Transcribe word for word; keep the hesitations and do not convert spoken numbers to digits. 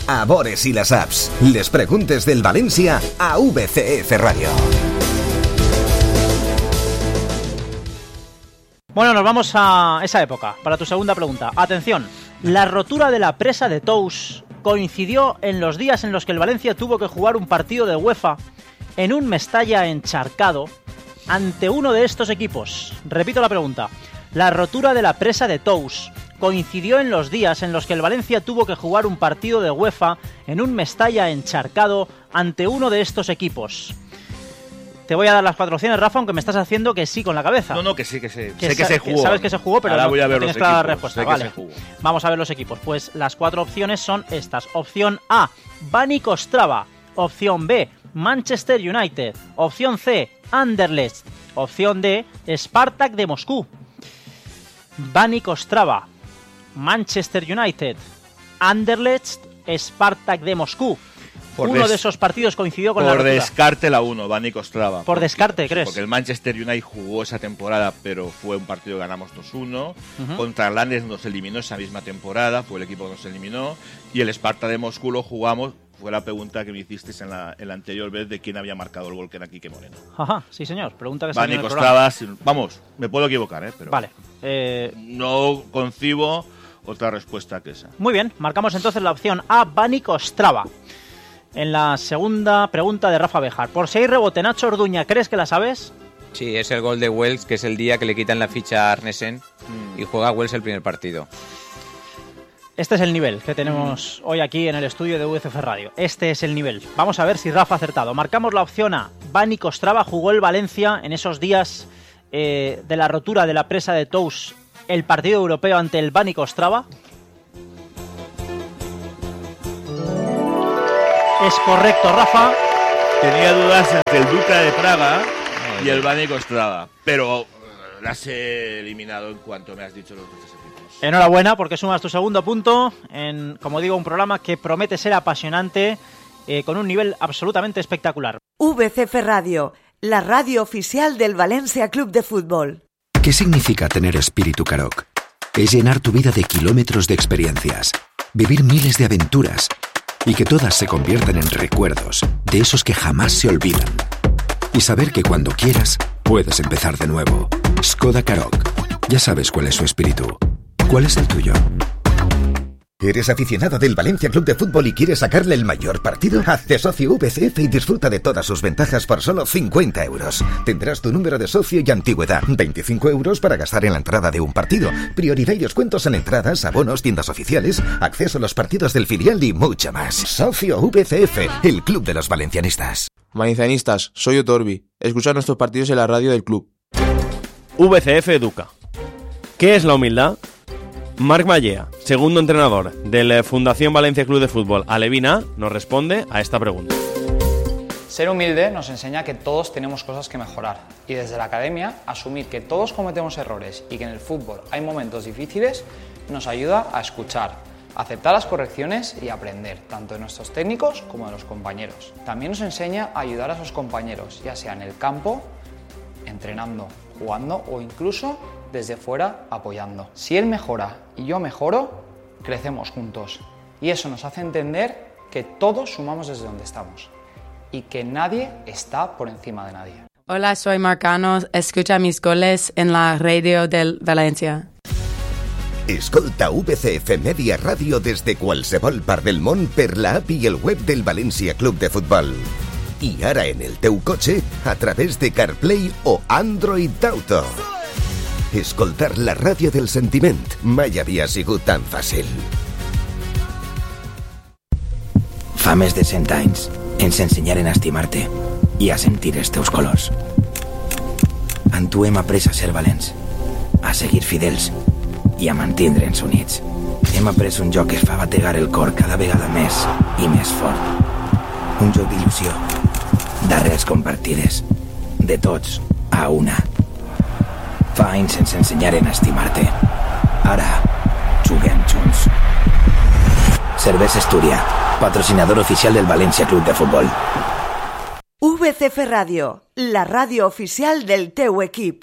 a Bores i les Apps. Les preguntes del València a V C F Radio. Bueno, nos vamos a esa época, para tu segunda pregunta. Atención, la rotura de la presa de Tous coincidió en los días en los que el Valencia tuvo que jugar un partido de UEFA en un Mestalla encharcado ante uno de estos equipos. Repito la pregunta. La rotura de la presa de Tous coincidió en los días en los que el Valencia tuvo que jugar un partido de UEFA en un Mestalla encharcado ante uno de estos equipos. Te voy a dar las cuatro opciones, Rafa, aunque me estás haciendo que sí con la cabeza. No, no, que sí, que sí. Que sé que se jugó. Que sabes que se jugó, pero ahora no, voy a ver no los tienes clara la equipos. respuesta. Sé Vale. que se jugó. Vamos a ver los equipos. Pues las cuatro opciones son estas. Opción A, Baník Ostrava. Opción B, Manchester United. Opción C, Anderlecht. Opción D, Spartak de Moscú. Baník Ostrava, Manchester United, Anderlecht, Spartak de Moscú. Por Uno des... de esos partidos coincidió con la Por rotura. descarte la uno, Baník Ostrava. Por porque, descarte, ¿crees? Porque el Manchester United jugó esa temporada, pero fue un partido que ganamos dos uno. Uh-huh. Contra Anderlecht nos eliminó esa misma temporada, fue el equipo que nos eliminó. Y el Spartak de Moscú lo jugamos. Fue la pregunta que me hicisteis en la, en la anterior vez de quién había marcado el gol, que era Quique Moreno. Ajá, sí señor. Pregunta que salió en Baník el programa. Ostrava, vamos, me puedo equivocar, ¿eh? Pero vale. Eh... No concibo otra respuesta que esa. Muy bien, marcamos entonces la opción A, Baník Ostrava. En la segunda pregunta de Rafa Bejar. Por seis rebote, Nacho Orduña, ¿crees que la sabes? Sí, es el gol de Wells, que es el día que le quitan la ficha a Arnesen mm. y juega Wells el primer partido. Este es el nivel que tenemos mm. hoy aquí en el estudio de V C F Radio. Este es el nivel. Vamos a ver si Rafa ha acertado. Marcamos la opción A. Baník Ostrava jugó el Valencia en esos días eh, de la rotura de la presa de Tous, el partido europeo ante el Baník Ostrava. Es correcto, Rafa. Tenía dudas entre el Dukla de Praga y el Baník Ostrava, pero las he eliminado en cuanto me has dicho los dos equipos. Enhorabuena, porque sumas tu segundo punto en, como digo, un programa que promete ser apasionante, eh, con un nivel absolutamente espectacular. V C F Radio, la radio oficial del Valencia Club de Fútbol. ¿Qué significa tener espíritu Karoq? Es llenar tu vida de kilómetros de experiencias, vivir miles de aventuras y que todas se conviertan en recuerdos, de esos que jamás se olvidan. Y saber que cuando quieras, puedes empezar de nuevo. Skoda Karoq. Ya sabes cuál es su espíritu. ¿Cuál es el tuyo? ¿Eres aficionado del Valencia Club de Fútbol y quieres sacarle el mayor partido? Hazte socio V C F y disfruta de todas sus ventajas por solo cincuenta euros. Tendrás tu número de socio y antigüedad. veinticinco euros para gastar en la entrada de un partido. Prioridad y descuentos en entradas, abonos, tiendas oficiales, acceso a los partidos del filial y mucho más. Socio V C F, el club de los valencianistas. Valencianistas, soy Otorbi. Escucha nuestros partidos en la radio del club. V C F Educa. ¿Qué es la humildad? Marc Mallea, segundo entrenador de la Fundación Valencia Club de Fútbol Alevina, nos responde a esta pregunta. Ser humilde nos enseña que todos tenemos cosas que mejorar y desde la academia asumir que todos cometemos errores y que en el fútbol hay momentos difíciles nos ayuda a escuchar, aceptar las correcciones y aprender tanto de nuestros técnicos como de los compañeros. También nos enseña a ayudar a sus compañeros, ya sea en el campo, entrenando, jugando o incluso desde fuera apoyando. Si él mejora y yo mejoro, crecemos juntos. Y eso nos hace entender que todos sumamos desde donde estamos y que nadie está por encima de nadie. Hola, soy Marcano. Escucha mis goles en la radio del Valencia. Escolta V C F Media Radio desde qualsevol part del món per la app i el web del València Club de Futbol. I ara en el teu cotxe a través de CarPlay o Android Auto. Escoltar la ràdio del sentiment mai havia sigut tan fàcil. Fa més de cent anys ens ensenyaren a estimar-te i a sentir els teus colors. En tu hem après a ser valents, a seguir fidels i a mantindre'ns units. Hem après un joc que fa bategar el cor cada vegada més i més fort. Un joc d'il·lusió, d'arrels compartides, de tots a una. Fa anys ens ensenyaren a estimar-te. Ara, juguem junts. Cervesa Estúria, patrocinador oficial del Valencia Club de Fútbol. V C F Radio, la ràdio oficial del teu equip.